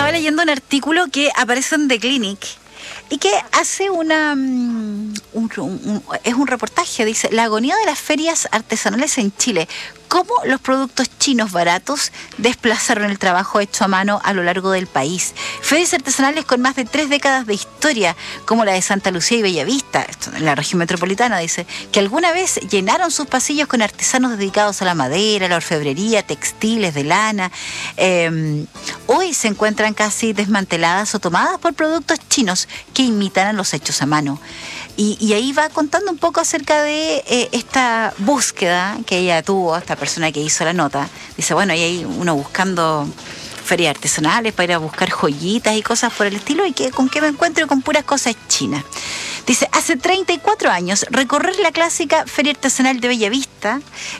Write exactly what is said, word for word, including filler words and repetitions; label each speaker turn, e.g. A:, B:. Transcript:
A: estaba leyendo un artículo que aparece en The Clinic y que hace una un, un, un, es un reportaje, dice: la agonía de las ferias artesanales en Chile, cómo los productos chinos baratos desplazaron el trabajo hecho a mano a lo largo del país. Ferias artesanales con más de tres décadas de historia, como la de Santa Lucía y Bellavista, esto en la región metropolitana, dice, que alguna vez llenaron sus pasillos con artesanos dedicados a la madera, la orfebrería, textiles de lana. Eh, hoy se encuentran casi desmanteladas o tomadas por productos chinos que imitan a los hechos a mano. Y, y ahí va contando un poco acerca de eh, esta búsqueda que ella tuvo, esta persona que hizo la nota. Dice, bueno, ahí hay uno buscando ferias artesanales para ir a buscar joyitas y cosas por el estilo, y que con qué me encuentro con puras cosas chinas. Dice, hace treinta y cuatro años recorrer la clásica feria artesanal de Bellavista